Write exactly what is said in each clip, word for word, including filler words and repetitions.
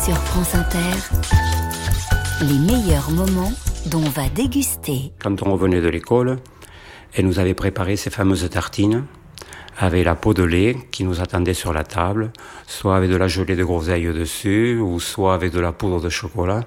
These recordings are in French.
Sur France Inter, les meilleurs moments dont on va déguster. Quand on revenait de l'école, elle nous avait préparé ces fameuses tartines avec la peau de lait qui nous attendait sur la table, soit avec de la gelée de groseille dessus, ou soit avec de la poudre de chocolat.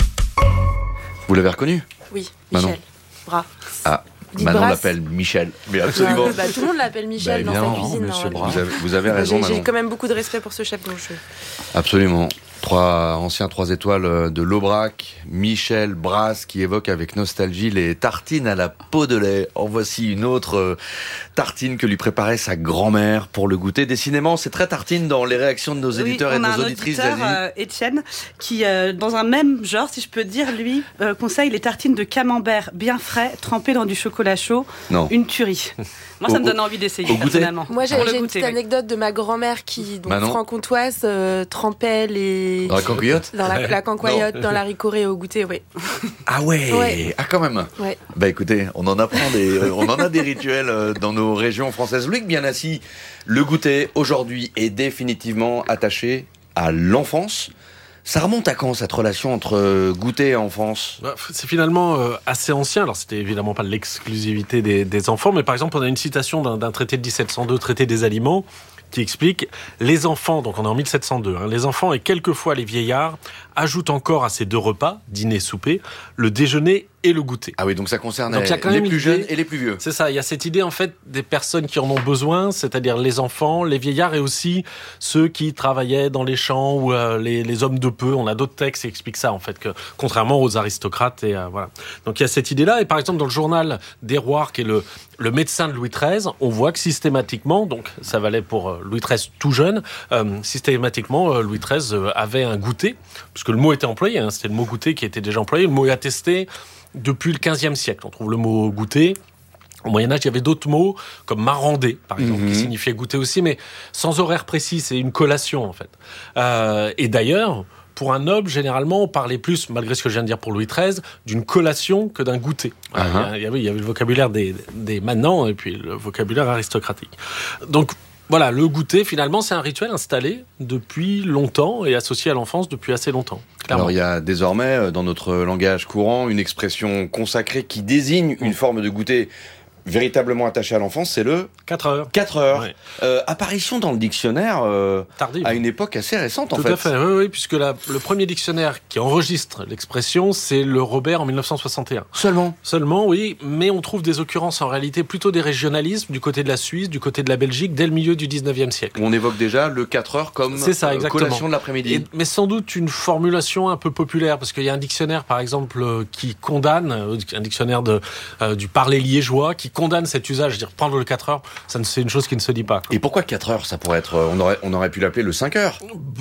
Vous l'avez reconnu ? Oui, Manon. Michel. Bras. Ah, Dit Manon Brasse. l'appelle Michel. Mais absolument. Ah, bah, tout le monde l'appelle Michel Bah, dans sa évidemment, cuisine. Monsieur normalement. Bras. Vous avez, vous avez raison, J'ai, Manon. j'ai quand même beaucoup de respect pour ce chef donc je... Absolument. Trois anciens trois étoiles de l'Aubrac, Michel Brasse, qui évoque avec nostalgie les tartines à la peau de lait. En voici une autre euh, tartine que lui préparait sa grand-mère pour le goûter. Décidément, c'est très tartine dans les réactions de nos éditeurs oui, et de on nos a un auditrices. auditeur, Vas-y. euh, Étienne, qui, euh, dans un même genre, si je peux dire, lui, euh, conseille les tartines de camembert bien frais, trempées dans du chocolat chaud. Non. Une tuerie. Moi, ça Au- me donne envie d'essayer, au goûter personnellement. Moi, j'ai, Pour le j'ai une goûter, petite oui. anecdote de ma grand-mère qui, donc Manon. franc-comtoise, euh, trempait les... Dans la cancoyote ? Dans la, la cancoyote, dans la ricorée au goûter, oui. Ah ouais, Ouais. Ah quand même. Ouais. Bah écoutez, on en apprend des, euh, on en a des rituels euh, dans nos régions françaises. Loïc Bienassi, le goûter aujourd'hui est définitivement attaché à l'enfance. Ça remonte à quand cette relation entre euh, goûter et enfance ? Bah, c'est finalement euh, assez ancien. Alors, c'était évidemment pas l'exclusivité des, des enfants, mais par exemple, on a une citation d'un, d'un traité de dix-sept cent deux, traité des aliments, qui explique les enfants, donc on est en mille sept cent deux, hein, les enfants et quelquefois les vieillards ajoutent encore à ces deux repas, dîner, souper, le déjeuner et le goûter. Ah oui, donc ça concerne Donc, il y a quand les même plus l'idée- jeunes et les plus vieux. C'est ça, il y a cette idée en fait des personnes qui en ont besoin, c'est-à-dire les enfants, les vieillards et aussi ceux qui travaillaient dans les champs ou euh, les, les hommes de peu. On a d'autres textes qui expliquent ça en fait, que contrairement aux aristocrates et euh, voilà. Donc il y a cette idée-là et par exemple dans le journal d'Héroard qui est le le médecin de Louis treize, on voit que systématiquement, donc ça valait pour euh, Louis treize tout jeune, euh, systématiquement euh, Louis treize euh, avait un goûter, puisque le mot était employé, hein, c'était le mot goûter qui était déjà employé, le mot est attesté depuis le quinzième siècle. On trouve le mot goûter. Au Moyen-Âge, il y avait d'autres mots, comme marandé, par exemple, Mhm. qui signifiait goûter aussi, mais sans horaire précis, c'est une collation, en fait. Euh, et d'ailleurs, pour un noble, généralement, on parlait plus, malgré ce que je viens de dire pour Louis treize, d'une collation que d'un goûter. Voilà, Uh-huh. il y avait, il y avait le vocabulaire des, des manants et puis le vocabulaire aristocratique. Donc, voilà, le goûter, finalement, c'est un rituel installé depuis longtemps et associé à l'enfance depuis assez longtemps. Clairement. Alors il y a désormais euh, dans notre langage courant une expression consacrée qui désigne une forme de goûter véritablement attachée à l'enfance, c'est le quatre heures. quatre heures. Ouais. Euh, apparition dans le dictionnaire euh, Tardive. à une époque assez récente en Tout fait. à fait, oui, oui, puisque la- le premier dictionnaire qui enregistre l'expression, c'est le Robert en dix-neuf cent soixante et un. Seulement. Seulement, oui, mais on trouve des occurrences en réalité plutôt des régionalismes du côté de la Suisse, du côté de la Belgique, dès le milieu du dix-neuvième siècle. On évoque déjà le quatre heures comme C'est ça, euh, exactement. collation de l'après-midi. Et- mais sans doute une formulation un peu populaire, parce qu'il y a un dictionnaire, par exemple, euh, qui condamne, euh, un dictionnaire de, euh, du parler liégeois, qui condamne cet usage. Je veux dire, prendre le quatre heures, ça ne- c'est une chose qui ne se dit pas. Et pourquoi quatre heures? Ça pourrait être, euh, on aurait, on aurait pu l'appeler le cinq heures.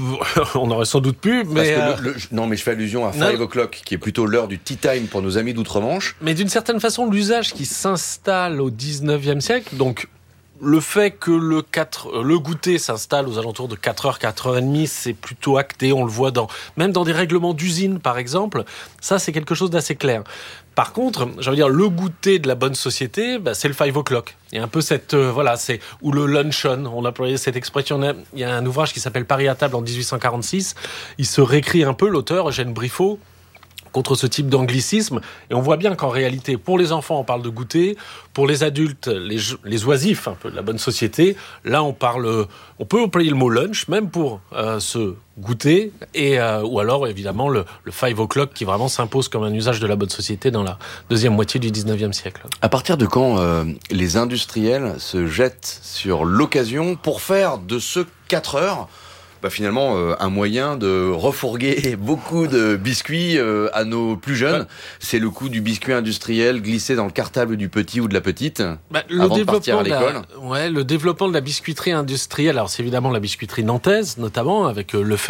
On aurait sans doute pu, Parce mais... que euh, le- le- non, mais je fais allusion à non. five o'clock, qui est plutôt l'heure du tea time pour nos amis d'outre-Manche. Mais d'une certaine façon, l'usage qui s'installe au dix-neuvième siècle, donc le fait que le, quatre, le goûter s'installe aux alentours de quatre heures, quatre heures trente, c'est plutôt acté, on le voit dans, même dans des règlements d'usine par exemple, ça c'est quelque chose d'assez clair. Par contre, j'ai envie de dire, le goûter de la bonne société, bah, c'est le five o'clock. Il y a un peu cette, euh, voilà, c'est, ou le luncheon, on a employé cette expression. Il y a un ouvrage qui s'appelle Paris à table en dix-huit cent quarante-six. Il se réécrit un peu, l'auteur, Eugène Briffaut, contre ce type d'anglicisme. Et on voit bien qu'en réalité, pour les enfants, on parle de goûter. Pour les adultes, les, les oisifs, un peu de la bonne société, là, on parle, on peut employer le mot lunch, même pour euh, ce goûter, et, euh, ou alors, évidemment, le, le five o'clock qui vraiment s'impose comme un usage de la bonne société dans la deuxième moitié du dix-neuvième siècle. À partir de quand euh, les industriels se jettent sur l'occasion pour faire de ce quatre heures bah finalement euh, un moyen de refourguer beaucoup de biscuits euh, à nos plus jeunes. Ouais. C'est le coup du biscuit industriel glissé dans le cartable du petit ou de la petite bah, le avant de partir à l'école. La, ouais, le développement de la biscuiterie industrielle, alors c'est évidemment la biscuiterie nantaise notamment, avec euh, le fait